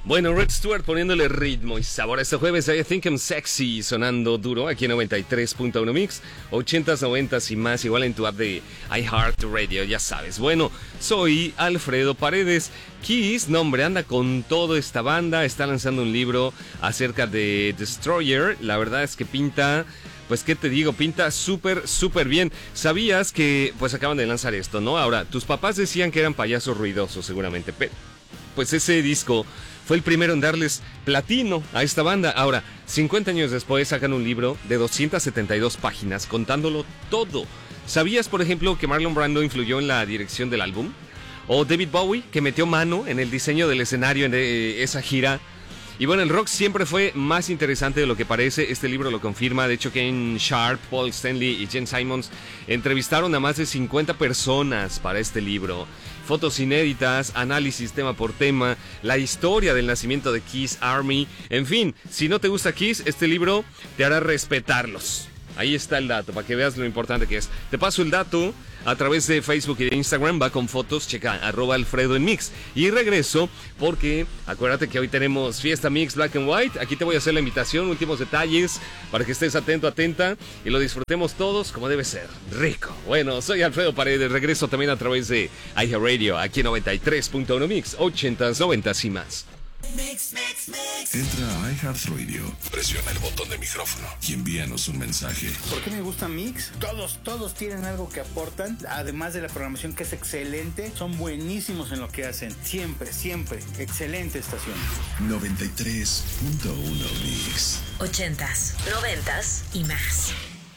Bueno, Rod Stewart poniéndole ritmo y sabor a este jueves. I Think I'm Sexy sonando duro aquí en 93.1 Mix, 80s, 90s y más, igual en tu app de iHeartRadio, ya sabes. Bueno, soy Alfredo Paredes. Kiss, no hombre, anda con todo esta banda, está lanzando un libro acerca de Destroyer. La verdad es que pinta, pues qué te digo, pinta súper, súper bien. ¿Sabías que pues acaban de lanzar esto, no? Ahora, tus papás decían que eran payasos ruidosos seguramente, pero pues ese disco fue el primero en darles platino a esta banda. Ahora, 50 años después sacan un libro de 272 páginas contándolo todo. ¿Sabías, por ejemplo, que Marlon Brando influyó en la dirección del álbum? ¿O David Bowie, que metió mano en el diseño del escenario en esa gira? Y bueno, el rock siempre fue más interesante de lo que parece. Este libro lo confirma. De hecho, Ken Sharp, Paul Stanley y Gene Simmons entrevistaron a más de 50 personas para este libro. Fotos inéditas, análisis tema por tema, la historia del nacimiento de Kiss Army. En fin, si no te gusta Kiss, este libro te hará respetarlos. Ahí está el dato, para que veas lo importante que es. Te paso el dato a través de Facebook y de Instagram. Va con fotos, checa, @Alfredo en Mix. Y regreso porque acuérdate que hoy tenemos Fiesta Mix Black and White. Aquí te voy a hacer la invitación, últimos detalles, para que estés atento, atenta y lo disfrutemos todos como debe ser. Rico. Bueno, soy Alfredo Paredes. Regreso también a través de iHeartRadio, aquí en 93.1 Mix, 80s, 90s y más. Entra a iHeartRadio, presiona el botón de micrófono y envíanos un mensaje. ¿Por qué me gusta Mix? Todos tienen algo que aportan, además de la programación que es excelente, son buenísimos en lo que hacen. Siempre, excelente estación. 93.1 Mix. 80s, 90s y más.